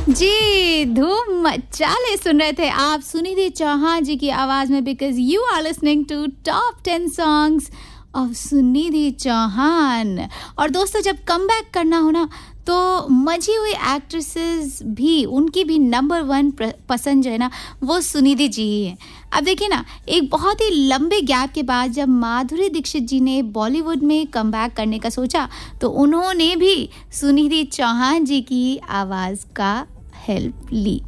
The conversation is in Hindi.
जी, धूम मचाले सुन रहे थे आप सुनिधि चौहान जी की आवाज में because you are listening to top 10 songs of Sunidhi Chauhan. और दोस्तों, जब कमबैक करना हो ना तो मजी हुई एक्ट्रेसेस भी, उनकी भी नंबर 1 पसंद जो है ना वो सुनिधि जी ही है। अब देखिए ना, एक बहुत ही लंबे गैप के बाद जब माधुरी दीक्षित जी ने बॉलीवुड में कमबैक करने का सोचा तो उन्होंने भी सुनिधि चौहान जी की आवाज़ का हेल्प ली।